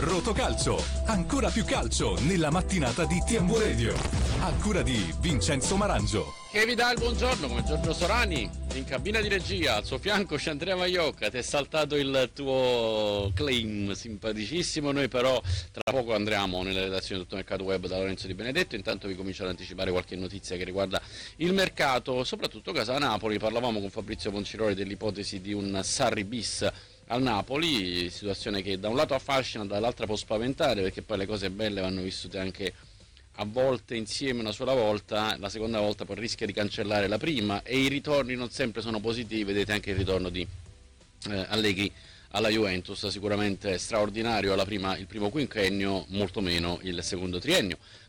Rotocalcio, ancora più calcio nella mattinata di TMW Radio. A cura di Vincenzo Marangio. Che vi dà il buongiorno come Giorgio Sorani, in cabina di regia, al suo fianco c'è Andrea Maiocca. Ti è saltato il tuo claim simpaticissimo, noi però tra poco andremo nelle redazioni di Tutto Mercato Web da Lorenzo Di Benedetto. Intanto vi comincio ad anticipare qualche notizia che riguarda il mercato, soprattutto casa Napoli. Parlavamo con Fabrizio Ponciroli dell'ipotesi di un Sarri bis al Napoli, situazione che da un lato affascina, dall'altra può spaventare, perché poi le cose belle vanno vissute anche a volte insieme una sola volta, la seconda volta poi rischia di cancellare la prima, e i ritorni non sempre sono positivi. Vedete anche il ritorno di Allegri alla Juventus, sicuramente straordinario il primo quinquennio, molto meno il secondo triennio.